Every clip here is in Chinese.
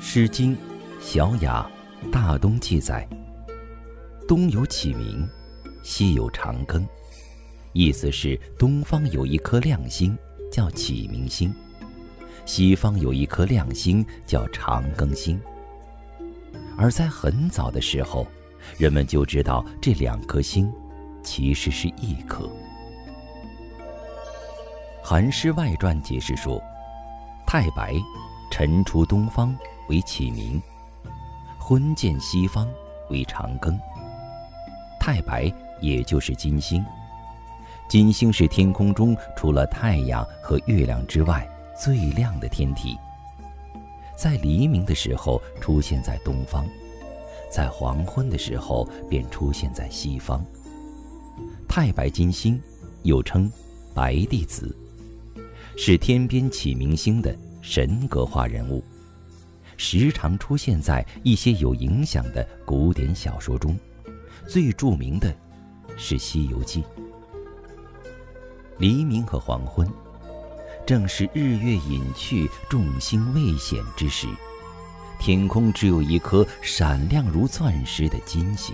诗经·小雅·大东记载，东有启明，西有长庚，意思是东方有一颗亮星叫启明星，西方有一颗亮星叫长庚星。而在很早的时候，人们就知道这两颗星其实是一颗。《韩诗外传》解释说，太白晨出东方为启明，昏见西方为长庚。太白也就是金星，金星是天空中除了太阳和月亮之外最亮的天体，在黎明的时候出现在东方，在黄昏的时候便出现在西方。太白金星又称白帝子，是天边启明星的神格化人物，时常出现在一些有影响的古典小说中，最著名的是《西游记》。黎明和黄昏正是日月隐去，众星未显之时，天空只有一颗闪亮如钻石的金星。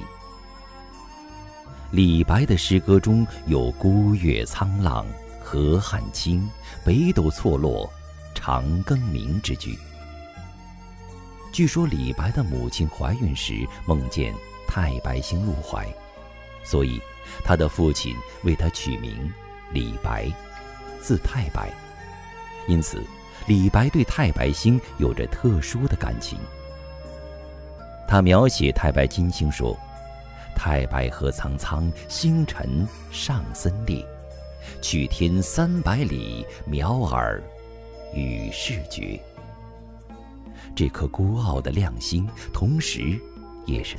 李白的诗歌中有孤月苍朗，河汉清，北斗错落，长庚明之句。据说李白的母亲怀孕时梦见太白星入怀，所以他的父亲为他取名李白，字太白。因此李白对太白星有着特殊的感情。他描写太白金星说，太白河苍苍，星辰上森列，去天300里，渺尔与世绝。这颗孤傲的亮星，同时也是